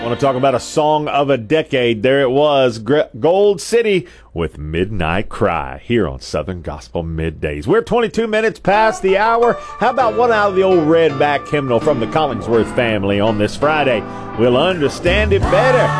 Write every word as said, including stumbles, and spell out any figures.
I want to talk about a song of a decade. There it was, Gold City with Midnight Cry here on Southern Gospel Middays. We're twenty-two minutes past the hour. How about one out of the old Redback hymnal from the Collingsworth family on this Friday? We'll understand it better